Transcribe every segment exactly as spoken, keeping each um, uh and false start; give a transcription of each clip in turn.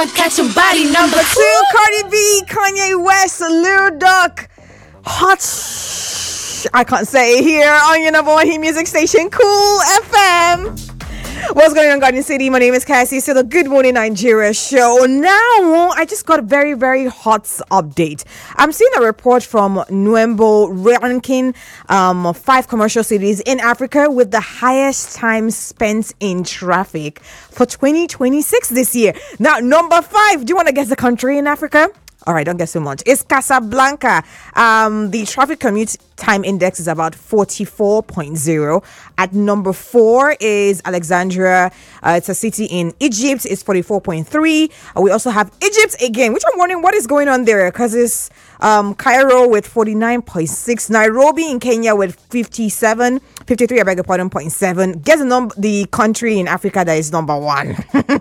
one, catch your body. Number two, Cardi B, Kanye West, Lil Duck. Hot sh- I can't say it here on your number one hit music station, Cool F M. What's going on, Garden City? My name is Cassie. So the Good Morning Nigeria show. Now, I just got a very, very hot update. I'm seeing a report from Nuembo ranking um, five commercial cities in Africa with the highest time spent in traffic for twenty twenty-six this year. Now, number five. Do you want to guess the country in Africa? All right, don't get so much. It's Casablanca. Um, the traffic commute time index is about forty-four point zero. At number four is Alexandria. Uh, it's a city in Egypt. It's forty-four point three. Uh, we also have Egypt again, which I'm wondering what is going on there, because it's um, Cairo with forty-nine point six. Nairobi in Kenya with fifty-seven, fifty-three, I beg your pardon, point seven. Guess the, num- the country in Africa that is number one.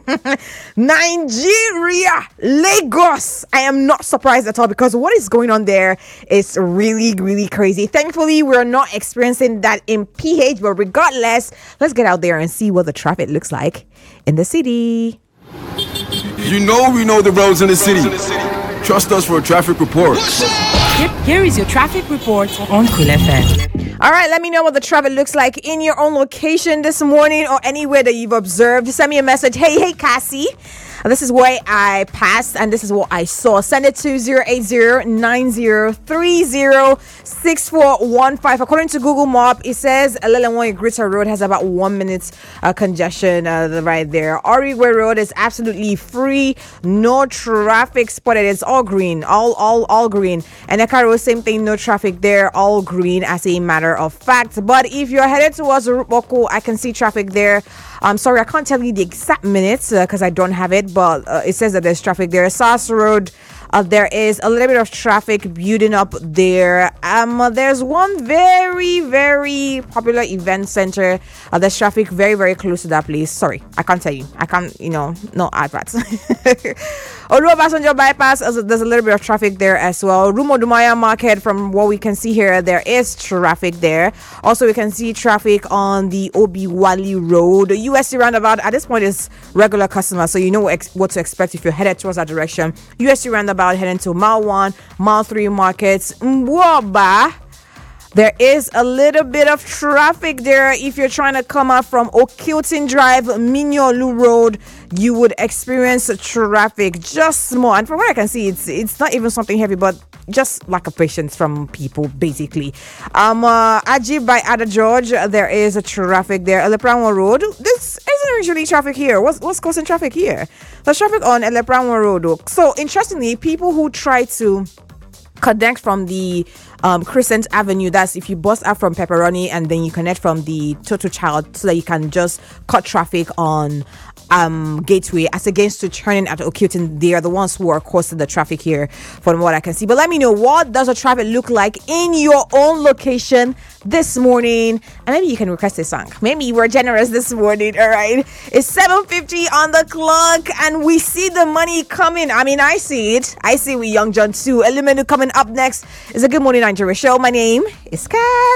Nigeria, Lagos. I am not surprised at all, because what is going on there is really, really crazy. Thankfully, we're not experiencing that in P H, but regardless, let's get out there and see what the traffic looks like in the city. You know we know the roads in the city. Trust us for a traffic report. Here, here is your traffic report on Cool F M. All right, let me know what the traffic looks like in your own location this morning or anywhere that you've observed. Send me a message. Hey, hey, Cassie. This is where I passed and this is what I saw. Send it to zero eight zero nine zero three zero six four one five. According to Google Map, it says Elelewon Igrita Road has about one minute uh, congestion uh, right there. Origwe Road is absolutely free. No traffic spotted. It's all green. All, all, all green. And Eka Road, same thing. No traffic there. All green as a matter of fact. But if you're headed towards Rupoko, I can see traffic there. I'm sorry, I can't tell you the exact minutes because uh, I don't have it, but uh, it says that there's traffic there. Sars Road, uh, there is a little bit of traffic building up there. Um, uh, there's one very, very popular event center. Uh, there's traffic very, very close to that place. Sorry, I can't tell you. I can't, you know, no adverts. Oluwabasanjo Bypass, uh, there's a little bit of traffic there as well. Rumodumaya Market, from what we can see here, there is traffic there. Also, we can see traffic on the Obi Wali Road. The U S C roundabout at this point is regular customer, so you know what, ex- what to expect if you're headed towards that direction. U S C roundabout heading to Mile one, Mile three markets. Mwaba. There is a little bit of traffic there. If you're trying to come out from Okilton Drive, Minyolu Road, you would experience traffic just small. And from what I can see, it's it's not even something heavy, but just lack of patience from people, basically. Um, uh, Ajib by Ada George, there is a traffic there. Elepramo Road, this isn't usually traffic here. What's what's causing traffic here? There's traffic on Elepramo Road. So interestingly, people who try to connect from the um, Crescent Avenue, that's if you bus out from Pepperoni and then you connect from the Toto Child, so that you can just cut traffic on um Gateway as against to turning at Okilton. They are the ones who are causing the traffic here from what I can see. But let me know, what does the traffic look like in your own location this morning? And maybe you can request a song. Maybe we're generous this morning. All right, it's seven fifty on the clock and we see the money coming. I mean, I see it. I see with Young John too. Elemenu coming up next is a Good Morning Nigeria show. My name is Cass.